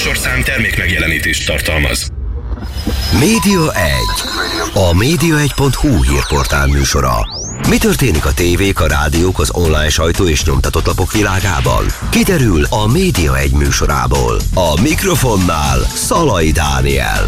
műsorszám termék megjelenítést tartalmaz. Média 1. A média1.hu hírportál műsora. Mi történik a tévék, a rádiók, az online sajtó és nyomtatott lapok világában? Kiderül a Média 1 műsorából. A mikrofonnál Szalai Dániel.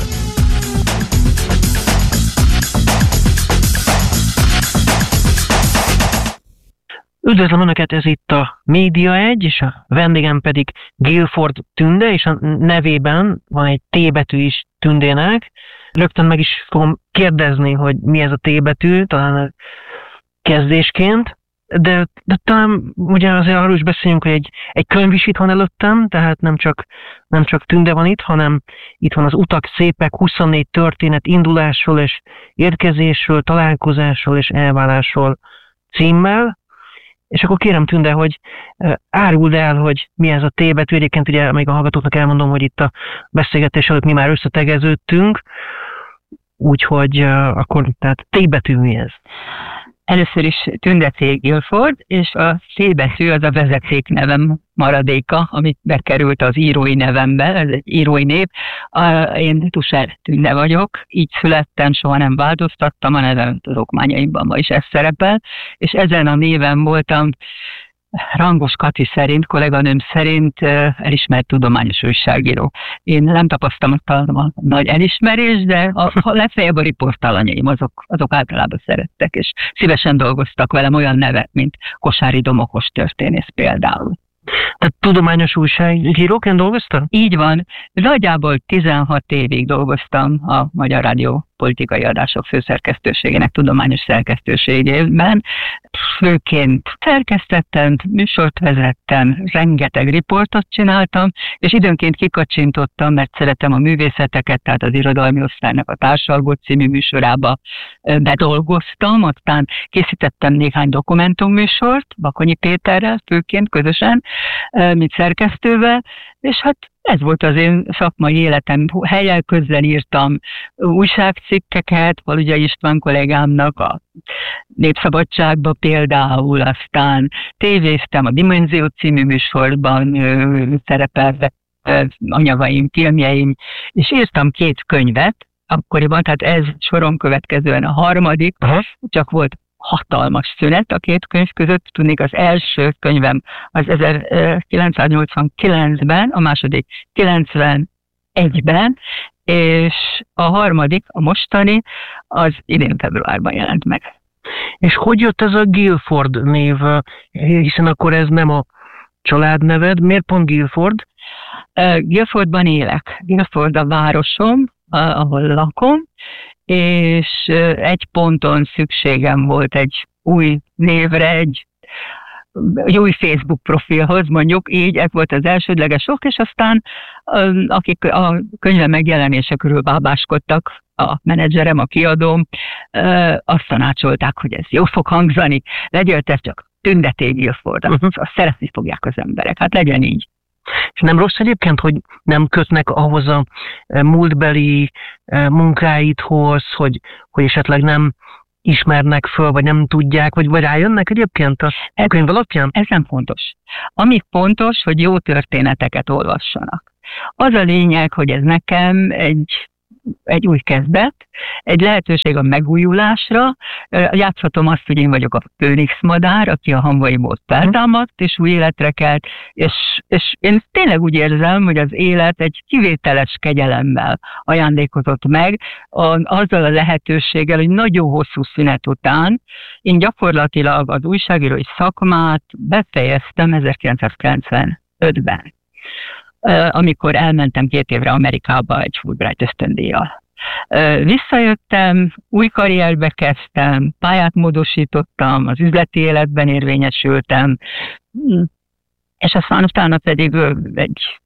Üdvözlöm Önöket, ez itt a Média 1, és a vendégem pedig Guilford Tünde, és a nevében van egy T betű is Tündének. Rögtön meg is fogom kérdezni, hogy mi ez a T betű, talán kezdésként, de talán ugye azért arról is beszéljünk, hogy egy könyv is itt van előttem, tehát nem csak Tünde van itt, hanem itt van az Utak szépek, 24 történet indulásról és érkezésről, találkozásról és elválásról címmel. És akkor kérem Tünde, hogy áruld el, hogy mi ez a T betű. Egyébként ugye még a hallgatóknak elmondom, hogy itt a beszélgetés előtt mi már összetegeződtünk, úgyhogy akkor tehát T betű mi ez? Először is Tünde T. Guilford, és a T betű az a vezetéknevem maradéka, amit bekerült az írói nevembe, ez egy írói név. Én Tusser Tünde vagyok, így születtem, soha nem változtattam, a nevem az okmányaimban ma is ez szerepel, és ezen a néven voltam Rangos Kati szerint, kolléganőm szerint elismert tudományos újságíró. Én nem tapasztaltam a nagy elismerést, de a legfeljebb a riportalanyaim, azok általában szerettek, és szívesen dolgoztak velem olyan nevek, mint Kosári Domokos történész például. Tehát tudományos újságíróként dolgoztam? Így van. Nagyjából 16 évig dolgoztam a Magyar Rádió politikai adások főszerkesztőségének tudományos szerkesztőségében. Főként szerkesztettem, műsort vezettem, rengeteg riportot csináltam, és időnként kikacsintottam, mert szeretem a művészeteket, tehát az Irodalmi Osztálynak a Társalgó című műsorába bedolgoztam, aztán készítettem néhány dokumentumműsort, Bakonyi Péterrel főként közösen, mint szerkesztővel, és hát ez volt az én szakmai életem. Helyel közben írtam újságcikkeket, Valugyai István kollégámnak a Népszabadságba például, aztán tévéztem, a Dimenzió című műsorban szerepelve anyagaim, filmjeim, és írtam 2 könyvet akkoriban, tehát ez soron következően a harmadik, csak volt hatalmas szünet a 2 könyv között. Tudnék, az első könyvem az 1989-ben, a második 91-ben, és a harmadik, a mostani, az idén februárban jelent meg. És hogy jött ez a Guilford név, hiszen akkor ez nem a családneved, miért pont Guilford? Guilfordban élek. Guilford a városom, ahol lakom, és egy ponton szükségem volt egy új névre, egy új Facebook profilhoz, mondjuk így, ez volt az elsődleges ok, és aztán akik a könyve megjelenése körül bábáskodtak, a menedzserem, a kiadóm, azt tanácsolták, hogy ez jó fog hangzani, legyél te csak Tünde T. Guilford, azt szeretni fogják az emberek, hát legyen így. És nem rossz egyébként, hogy nem kötnek ahhoz a múltbeli munkáidhoz, hogy esetleg nem ismernek föl, vagy nem tudják, vagy rájönnek egyébként a könyv alapján? Ez nem fontos. Ami fontos, hogy jó történeteket olvassanak. Az a lényeg, hogy ez nekem egy új kezdet, egy lehetőség a megújulásra. Játszhatom azt, hogy én vagyok a főnix madár, aki a hamvaiból feltámadt, és új életre kelt, és én tényleg úgy érzem, hogy az élet egy kivételes kegyelemmel ajándékozott meg, azzal a lehetőséggel, hogy nagyon hosszú szünet után én gyakorlatilag az újságírói szakmát befejeztem 1995-ben. Amikor elmentem 2 évre Amerikába egy Fulbright ösztöndíjjal. Visszajöttem, új karrierbe kezdtem, pályát módosítottam, az üzleti életben érvényesültem, és aztán utána pedig egy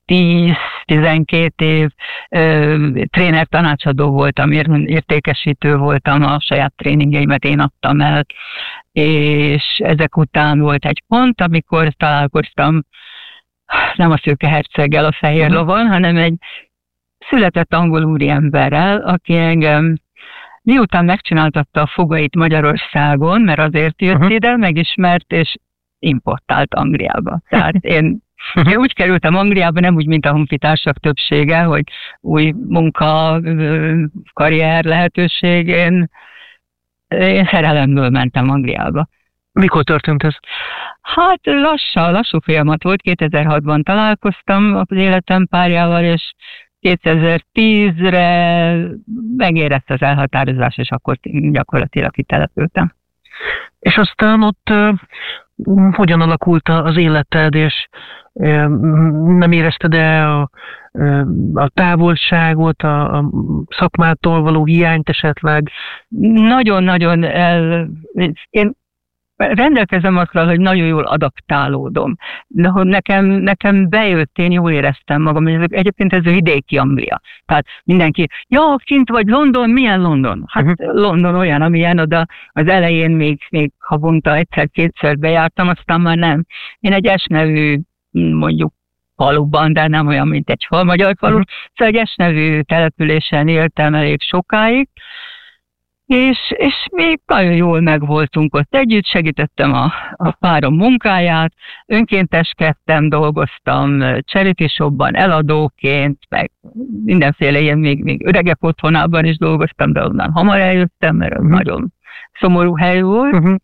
10-12 év tréner tanácsadó voltam, értékesítő voltam, a saját tréningeimet én adtam el, és ezek után volt egy pont, amikor találkoztam nem a szőke herceggel a fehér lovon, hanem egy született angol úriemberrel, aki engem miután megcsináltatta a fogait Magyarországon, mert azért jött ide, megismert és importált Angliába. Tehát én Én úgy kerültem Angliába, nem úgy, mint a honfitársak többsége, hogy új munka, karrier lehetőség. Én szerelemből mentem Angliába. Mikor történt ez? Hát lassú folyamat volt. 2006-ban találkoztam az életem párjával, és 2010-re megérett az elhatározás, és akkor gyakorlatilag kitelepültem. És aztán ott hogyan alakult az életed, és nem érezted-e a távolságot, a szakmától való hiányt esetleg? Nagyon-nagyon én rendelkezem azzal, hogy nagyon jól adaptálódom. De hogy nekem bejött, én jól éreztem magam. Egyébként ez a vidéki Anglia. Tehát mindenki, kint vagy London, milyen London? Hát London olyan, amilyen oda az elején még havonta egyszer-kétszer bejártam, aztán már nem. Én egy S nevű, mondjuk faluban, de nem olyan, mint egy magyar falu. Szóval egy S nevű településen éltem elég sokáig, és még nagyon jól megvoltunk ott együtt, segítettem a párom munkáját, önkénteskedtem, dolgoztam charity shopban, eladóként, meg mindenféle ilyen, még öregek otthonában is dolgoztam, de onnan hamar eljöttem, mert az nagyon szomorú hely volt.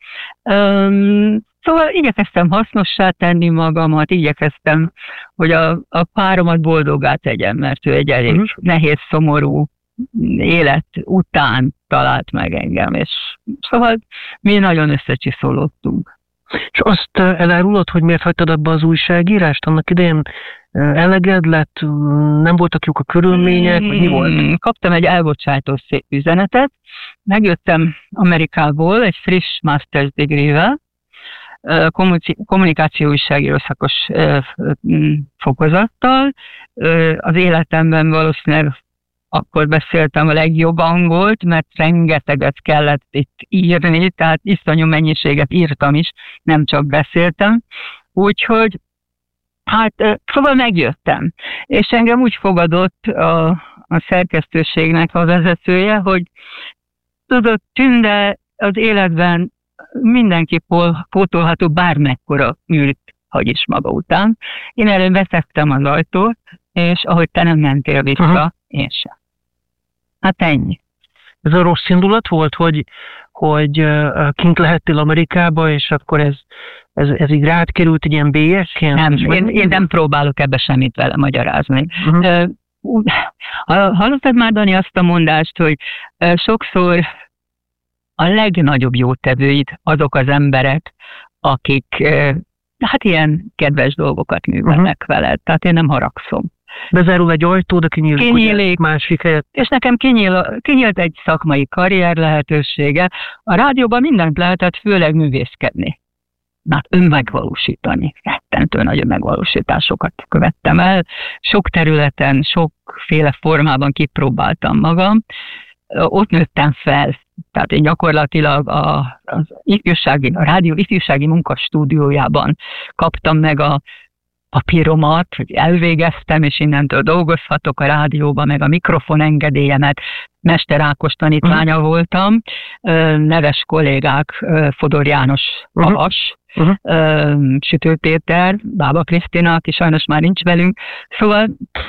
Szóval igyekeztem hasznossá tenni magamat, igyekeztem, hogy a páromat boldoggá tegyem, mert ő egy elég nehéz, szomorú élet után talált meg engem, és szóval mi nagyon összecsiszolódtunk. És azt elárulod, hogy miért hagytad abba az újságírást? Annak idején eleged lett, nem voltak jók a körülmények, vagy mi volt? Kaptam egy elbocsátó szép üzenetet, megjöttem Amerikából egy friss master's degree-vel, kommunikáció újságíró szakos fokozattal. Az életemben valószínűleg akkor beszéltem a legjobb angolt, mert rengeteget kellett itt írni, tehát iszonyú mennyiséget írtam is, nem csak beszéltem. Úgyhogy, szóval megjöttem. És engem úgy fogadott a szerkesztőségnek a vezetője, hogy tudod, Tünde, az életben mindenki pótolható bármekkora űrt hagy is maga után. Én előbb vetettem az ajtót, és ahogy te nem mentél vissza, én sem. Hát ennyi. Ez a rossz indulat volt, hogy kint lehettél Amerikába, és akkor ez így rád került egy ilyen bélyegként? Nem, én nem próbálok ebbe semmit vele magyarázni. Hallottad már, Dani, azt a mondást, hogy sokszor a legnagyobb jótevőid azok az emberek, akik hát ilyen kedves dolgokat művelnek veled. Tehát én nem haragszom. Bezárul egy ajtó, de kinyílik másik helyet. És nekem kinyílt egy szakmai karrier lehetősége. A rádióban mindent lehetett, főleg művészkedni. Hát önmegvalósítani. Rettentő nagy megvalósításokat követtem el. Sok területen, sokféle formában kipróbáltam magam. Ott nőttem fel. Tehát én gyakorlatilag a rádió ifjúsági munkastúdiójában kaptam meg a papíromat, hogy elvégeztem, és innentől dolgozhatok a rádióban, meg a mikrofon engedélyemet. Mester Ákos tanítványa voltam, neves kollégák, Fodor János Havas, Sütő Péter, Bába Krisztina, aki sajnos már nincs velünk. Szóval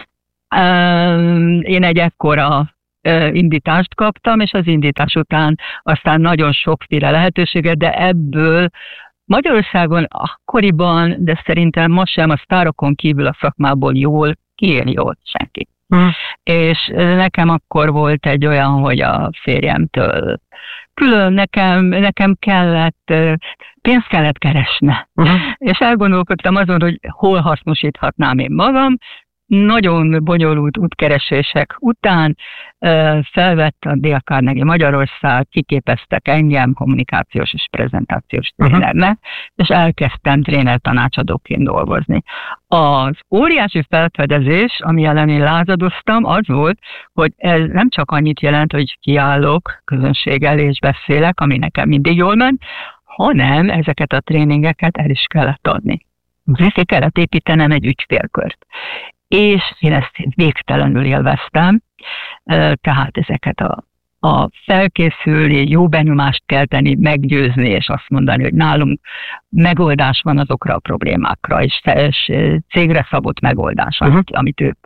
én egy ekkora indítást kaptam, és az indítás után aztán nagyon sokféle lehetőséget, de ebből Magyarországon akkoriban, de szerintem most sem a sztárokon kívül a szakmából jól senki. És nekem akkor volt egy olyan, hogy a férjemtől külön nekem kellett, pénzt kellett keresni. És elgondolkodtam azon, hogy hol hasznosíthatnám én magam. Nagyon bonyolult útkeresések után felvett a Dale Carnegie Magyarország, kiképeztek engem kommunikációs és prezentációs trénernek, és elkezdtem tréner tanácsadóként dolgozni. Az óriási felfedezés, ami ellen én lázadoztam, az volt, hogy ez nem csak annyit jelent, hogy kiállok közönség elé és beszélek, ami nekem mindig jól ment, hanem ezeket a tréningeket el is kellett adni. Ezért kellett építenem egy ügyfélkört. És én ezt végtelenül élveztem, tehát ezeket a felkészülni, jó benyomást kelteni, meggyőzni, és azt mondani, hogy nálunk megoldás van azokra a problémákra, és cégre szabott megoldás, amit ők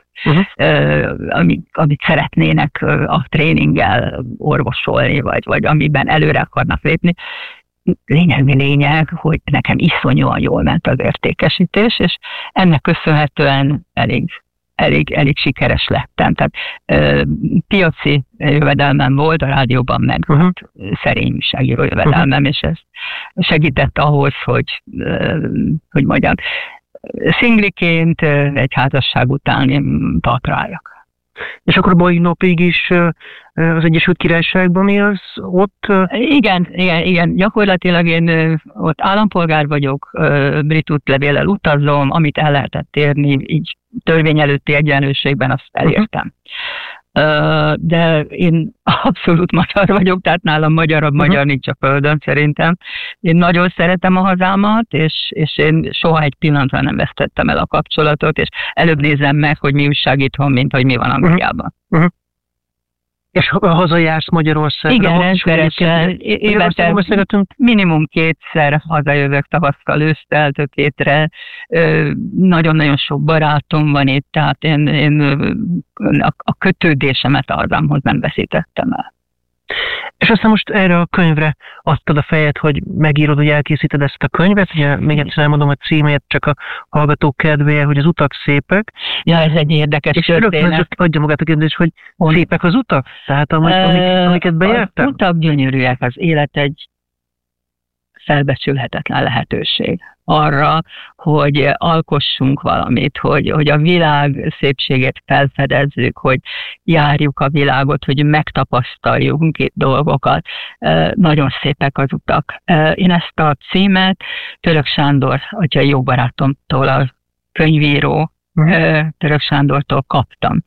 amit szeretnének a tréninggel orvosolni, vagy amiben előre akarnak lépni. Lényeg, hogy nekem iszonyúan jól ment az értékesítés, és ennek köszönhetően elég sikeres lettem. Tehát piaci jövedelmem volt, a rádióban meg szerény újságíró jövedelmem, és ez segített ahhoz, hogy mondjam, szingliként egy házasság után talpra álljak. És akkor mai napig is az Egyesült Királyságban élsz ott? Igen. Gyakorlatilag én ott állampolgár vagyok, brit útlevéllel utazom, amit el lehetett érni, így törvény előtti egyenlőségben azt elértem. De én abszolút magyar vagyok, tehát nálam magyar nincs a földön szerintem. Én nagyon szeretem a hazámat, és én soha egy pillanatra nem vesztettem el a kapcsolatot, és előbb nézem meg, hogy mi újság itthon, mint hogy mi van Angliában. És hazajársz Magyarországra? Igen, rendszeresen. Évente minimum 2-szer hazajövök tavasszal, ősszel, tök hétre. Nagyon-nagyon sok barátom van itt, tehát én a kötődésemet a hazámhoz nem veszítettem el. És aztán most erre a könyvre adtad a fejed, hogy megírod, hogy elkészíted ezt a könyvet. Ugye még egyszer elmondom a címét, csak a hallgatók kedvéért, hogy az utak szépek. Ja, ez egy érdekes történet. És adja magát a kérdés, hogy szépek az utak? Tehát amiket bejártál? Az utak gyönyörűek, az élet egy felbecsülhetetlen lehetőség arra, hogy alkossunk valamit, hogy a világ szépségét felfedezzük, hogy járjuk a világot, hogy megtapasztaljunk itt dolgokat. Nagyon szépek az utak. Én ezt a címet Török Sándor, atyai jó barátomtól, a könyvíró Török Sándortól kaptam.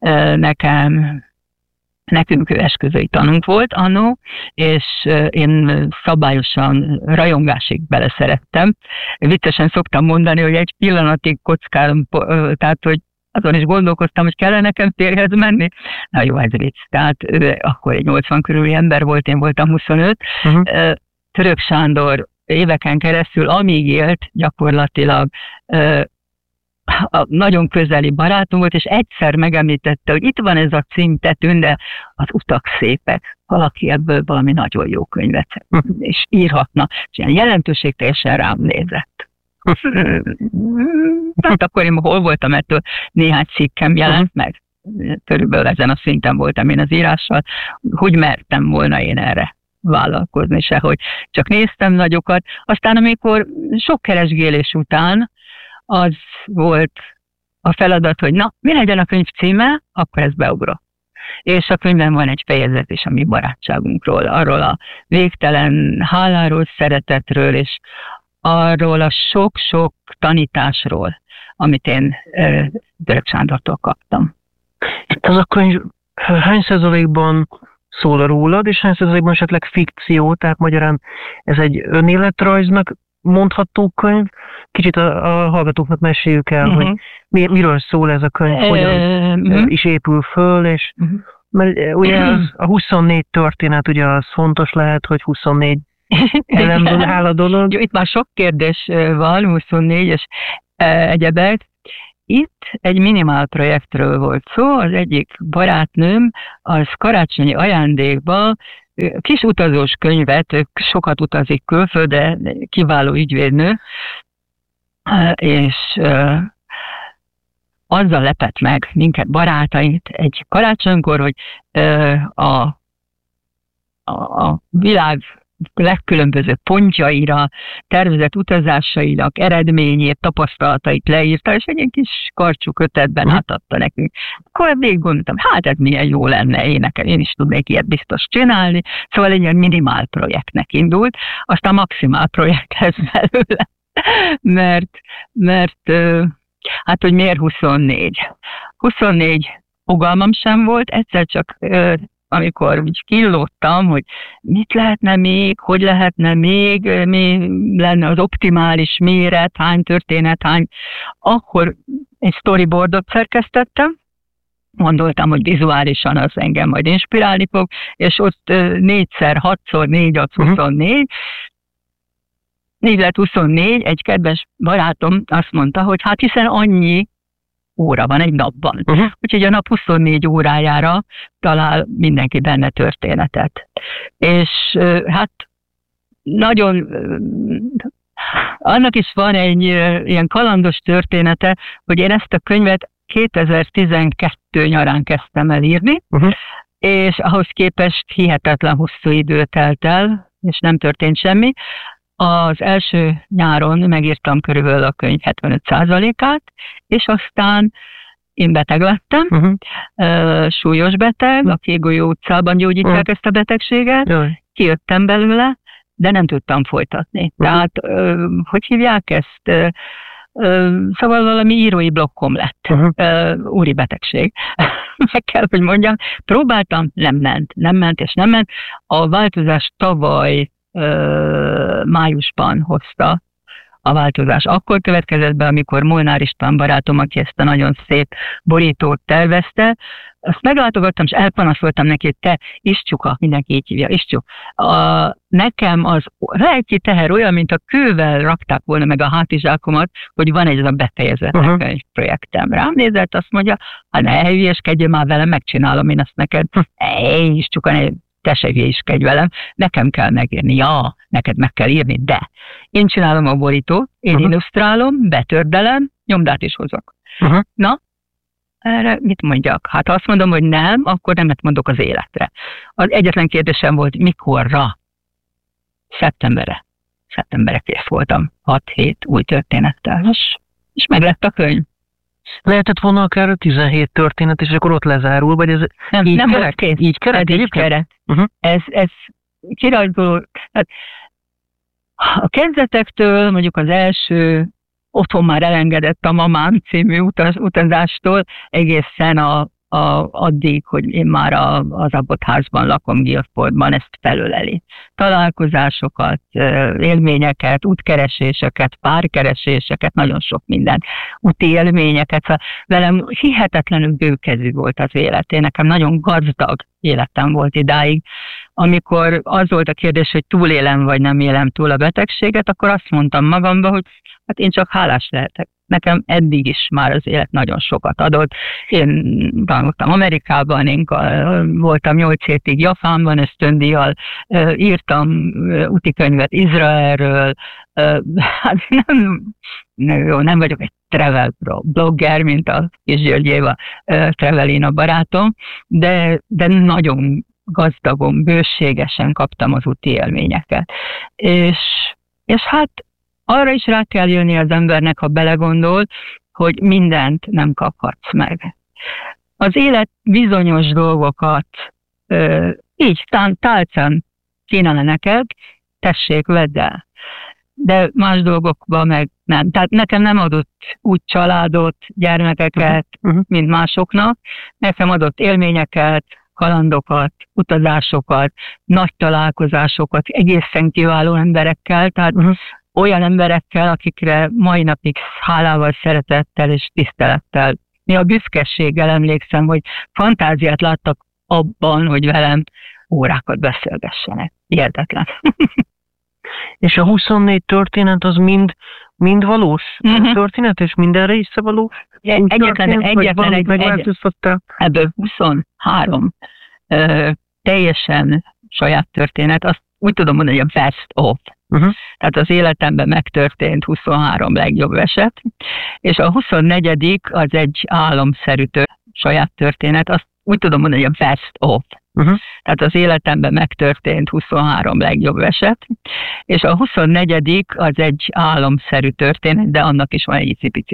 Nekünk esküvői tanunk volt annó, és én szabályosan rajongásig beleszerettem. Viccesen szoktam mondani, hogy egy pillanatig kockálom, tehát hogy azon is gondolkoztam, hogy kellene nekem férjhez menni. Na jó, ez vicc. Tehát akkor egy 80 körüli ember volt, én voltam 25. Török Sándor éveken keresztül, amíg élt, gyakorlatilag nagyon közeli barátom volt, és egyszer megemlítette, hogy itt van ez a címtetőn, de az utak szépek. Valaki ebből valami nagyon jó könyvet és írhatna. És ilyen jelentőségteljesen rám nézett. Hát akkor én hol voltam, ettől néhány cikkem jelent meg. Körülbelül ezen a szinten voltam én az írással. Hogy mertem volna én erre vállalkozni se, hogy csak néztem nagyokat. Aztán amikor sok keresgélés után az volt a feladat, hogy na, mi legyen a könyv címe, akkor ez beugrott. És a könyvben van egy fejezet is a mi barátságunkról, arról a végtelen háláról, szeretetről, és arról a sok-sok tanításról, amit én Török Sándortól kaptam. Ez a könyv hány százalékban szól rólad, és hány százalékban esetleg fikció, tehát magyarán ez egy önéletrajznak mondható könyv? Kicsit a hallgatóknak meséljük el, hogy miről szól ez a könyv, hogyan is épül föl, és mert ugye a 24 történet, ugye az fontos lehet, hogy 24 elemből áll a dolog. Itt már sok kérdés van, 24 és egyebek. Itt egy minimál projektről volt szó, az egyik barátnőm az karácsonyi ajándékba kis utazós könyvet, sokat utazik külföldre, kiváló ügyvédnő, és azzal lepett meg minket, barátait egy karácsonykor, hogy a világ legkülönbözőbb pontjaira, tervezett utazásainak eredményét, tapasztalatait leírta, és egy ilyen kis karcsú kötetben átadta nekünk. Akkor végig gondoltam, hát ez milyen jó lenne én is tudnék ilyet biztos csinálni. Szóval egy ilyen minimál projektnek indult, aztán maximál projekt lesz belőle. mert hát, hogy miért 24? 24 fogalmam sem volt, egyszer csak amikor úgy killódtam, hogy mit lehetne még, hogy lehetne még, mi lenne az optimális méret, hány történet, akkor egy storyboardot szerkesztettem, gondoltam, hogy vizuálisan az engem majd inspirálni fog, és ott 4x6x4 az 24, 4 lett 24, egy kedves barátom azt mondta, hogy hát hiszen annyi óra van egy napban. Úgyhogy a nap 24 órájára talál mindenki benne történetet. És hát nagyon, annak is van egy ilyen kalandos története, hogy én ezt a könyvet 2012 nyarán kezdtem el írni, és ahhoz képest hihetetlen hosszú idő telt el, és nem történt semmi. Az első nyáron megírtam körülbelül a könyv 75%-át, és aztán én beteg lettem, súlyos beteg, a Kégolyó utcában gyógyítják ezt a betegséget, kijöttem belőle, de nem tudtam folytatni. Tehát, hogy hívják ezt? Szóval valami írói blokkom lett, úri betegség. Meg kell, hogy mondjam, próbáltam, nem ment. A változás tavaly májusban hozta a változás. Akkor következett be, amikor Molnár István barátom, aki ezt a nagyon szép borítót tervezte, azt meglátogattam, és elpanaszoltam neki, hogy te Iscsuka, mindenki így hívja, Iscsuk. Nekem az lelki teher olyan, mint a kővel rakták volna meg a hátizsákomat, hogy van egy ez a befejezetlen könyvprojektem. Rám nézett, azt mondja, hát ne hülyeskedjél már velem, megcsinálom én azt neked. Iscsuka, te se hülyeskedj velem, nekem kell megírni. Ja, neked meg kell írni, de én csinálom a borítót, én illusztrálom, betördelem, nyomdát is hozok. Na, erre mit mondjak? Hát ha azt mondom, hogy nem, akkor nemet mondok az életre. Az egyetlen kérdésem volt, mikorra? Szeptemberre kész voltam. 6-7 új történettel. És meg lett a könyv. Lehetett volna akár 17 történet, és akkor ott lezárul, vagy ez nem volt kész. Így keret? Ez kirajzoló. Hát, a kezdetektől, mondjuk az első Otthon már elengedett a mamám című utazástól, egészen addig, hogy én már az Abbotházban lakom, Guildfordban, ezt felöleli. Találkozásokat, élményeket, útkereséseket, párkereséseket, nagyon sok minden. Úti élményeket. Szóval velem hihetetlenül bőkezű volt az élet. Én nekem nagyon gazdag életem volt idáig. Amikor az volt a kérdés, hogy túlélem vagy nem élem túl a betegséget, akkor azt mondtam magamba, hogy hát én csak hálás lehetek. Nekem eddig is már az élet nagyon sokat adott. Én tanultam Amerikában, én voltam 8 hétig Japánban, ösztöndíjjal írtam útikönyvet Izraelről. Hát nem vagyok egy travel blogger, mint a Kis György Éva Travelina barátom, de nagyon gazdagon, bőségesen kaptam az úti élményeket. És hát arra is rá kell jönni az embernek, ha belegondol, hogy mindent nem kaphatsz meg. Az élet bizonyos dolgokat így tálcán kínálna neked, tessék, vedd el. De más dolgokban meg nem. Tehát nekem nem adott úgy családot, gyermekeket, mint másoknak. Nekem adott élményeket, kalandokat, utazásokat, nagy találkozásokat, egészen kiváló emberekkel, tehát olyan emberekkel, akikre mai napig hálával, szeretettel és tisztelettel. A büszkeséggel emlékszem, hogy fantáziát láttak abban, hogy velem órákat beszélgessenek. Hihetetlen. És a 24 történet az mind valós történet, és mindenre is való? Egyetlen ebből 23 teljesen saját történet, azt úgy tudom mondani, hogy a best of. Tehát az életemben megtörtént 23 legjobb eset, és a 24. az egy álomszerű saját történet, azt úgy tudom mondani, hogy a best of. Tehát az életemben megtörtént 23 legjobb eset, és a 24. az egy álomszerű történet, de annak is van egy icipici